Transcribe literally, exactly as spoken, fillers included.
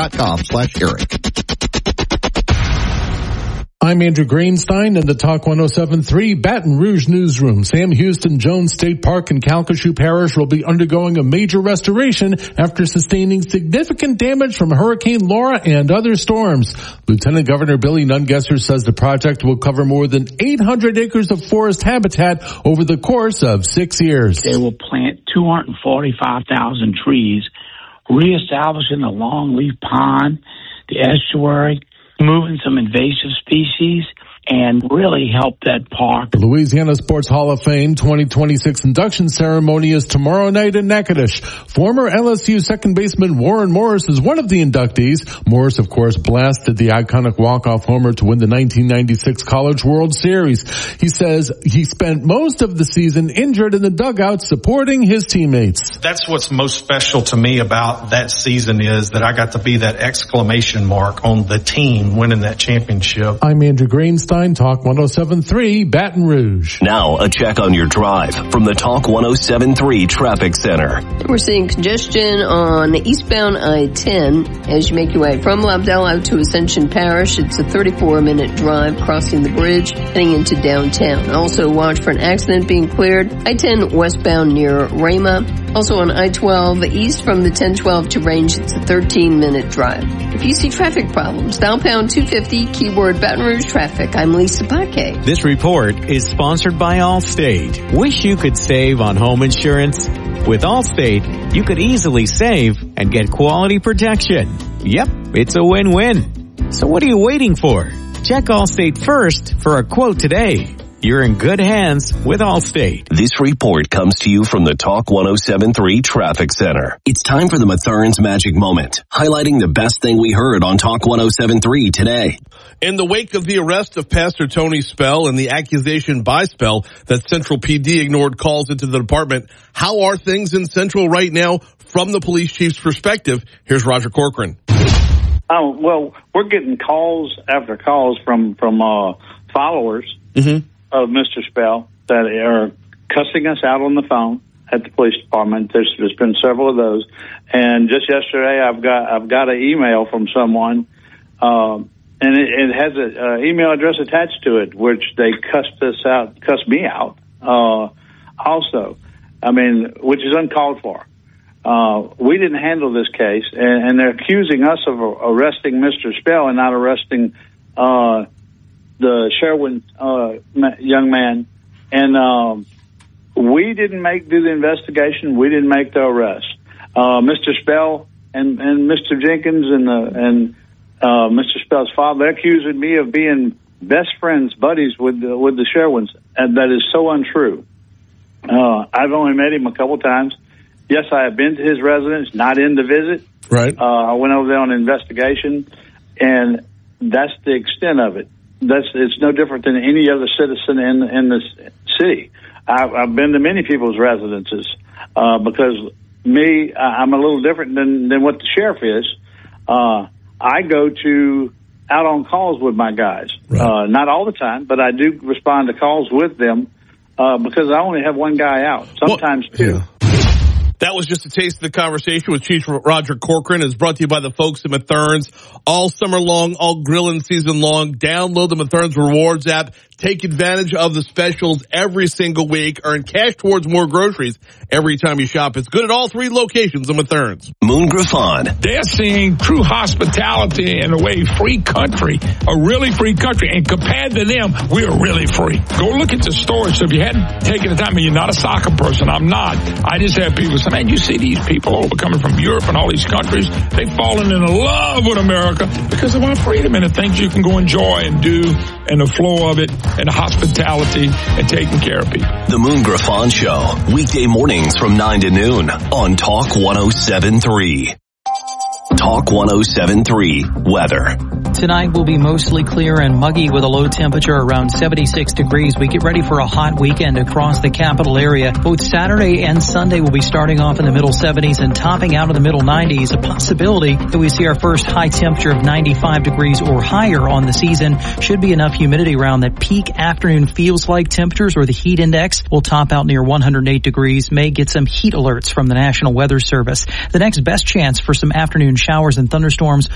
dot com slash Eric. I'm Andrew Greenstein in the Talk one oh seven point three Baton Rouge newsroom. Sam Houston Jones State Park in Calcasieu Parish will be undergoing a major restoration after sustaining significant damage from Hurricane Laura and other storms. Lieutenant Governor Billy Nungesser says the project will cover more than eight hundred acres of forest habitat over the course of six years. They will plant two hundred forty-five thousand trees, reestablishing the longleaf pond, the estuary, moving some invasive species, and really help that park. The Louisiana Sports Hall of Fame twenty twenty-six induction ceremony is tomorrow night in Natchitoches. Former L S U second baseman Warren Morris is one of the inductees. Morris, of course, blasted the iconic walk-off homer to win the nineteen ninety-six College World Series. He says he spent most of the season injured in the dugout supporting his teammates. That's what's most special to me about that season is that I got to be that exclamation mark on the team winning that championship. I'm Andrew Greenstein. Talk one oh seven point three Baton Rouge. Now a check on your drive from the Talk one oh seven point three Traffic Center. We're seeing congestion on eastbound I ten as you make your way from Lobdell out to Ascension Parish. It's a thirty-four minute drive crossing the bridge heading into downtown. Also watch for an accident being cleared. I ten westbound near Rama. Also on I twelve east from the ten twelve to Range. It's a thirteen minute drive. If you see traffic problems, dial pound two fifty, keyword Baton Rouge traffic. I'm Lisa Paquet. This report is sponsored by Allstate. Wish you could save on home insurance? With Allstate, you could easily save and get quality protection. Yep, it's a win-win. So what are you waiting for? Check Allstate first for a quote today. You're in good hands with Allstate. This report comes to you from the Talk one oh seven point three Traffic Center. It's time for the Methurns Magic Moment, highlighting the best thing we heard on Talk one oh seven point three today. In the wake of the arrest of Pastor Tony Spell and the accusation by Spell that Central P D ignored calls into the department, how are things in Central right now from the police chief's perspective? Here's Roger Corcoran. Oh, well, we're getting calls after calls from, from uh, followers mm-hmm. of Mister Spell that are cussing us out on the phone at the police department. There's, there's been several of those. And just yesterday, I've got I've got an email from someone, um, and it, it has an uh, email address attached to it, which they cussed us out, cussed me out uh, also. I mean, which is uncalled for. Uh, we didn't handle this case, and, and they're accusing us of arresting Mister Spell and not arresting uh, the Sherwin uh, young man. And um, we didn't make do the investigation. We didn't make the arrest. Uh, Mister Spell and, and Mister Jenkins and the, and uh, Mister Spell's father, they're accusing me of being best friends, buddies with the, with the Sherwins, and that is so untrue. Uh, I've only met him a couple times. Yes, I have been to his residence, not in the visit. Right. Uh, I went over there on an investigation, and that's the extent of it. That's it's no different than any other citizen in in this city. I've, I've been to many people's residences uh, because me, I'm a little different than than what the sheriff is. Uh, I go to out on calls with my guys, right. uh, not all the time, but I do respond to calls with them uh, because I only have one guy out, sometimes well, two. Yeah. That was just a taste of the conversation with Chief Roger Corcoran. It's brought to you by the folks at Methurns. All summer long, all grilling season long. Download the Methurns Rewards app. Take advantage of the specials every single week. Earn cash towards more groceries every time you shop. It's good at all three locations of Methurns. Moon Griffon. They're seeing true hospitality in a way, free country, a really free country. And compared to them, we're really free. Go look at the stores. So if you hadn't taken the time, I mean, you're not a soccer person. I'm not. I just have people say, man, you see these people over coming from Europe and all these countries. They've fallen in love with America because of our freedom and the things you can go enjoy and do and the flow of it and the hospitality and taking care of people. The Moon Griffon Show, weekday mornings from nine to noon on Talk one oh seven point three. Talk one oh seven point three weather. Tonight will be mostly clear and muggy with a low temperature around seventy-six degrees. We get ready for a hot weekend across the capital area. Both Saturday and Sunday will be starting off in the middle seventies and topping out in the middle nineties. A possibility that we see our first high temperature of ninety-five degrees or higher on the season. Should be enough humidity around that peak afternoon feels like temperatures, or the heat index will top out near one hundred eight degrees. May get some heat alerts from the National Weather Service. The next best chance for some afternoon showers and thunderstorms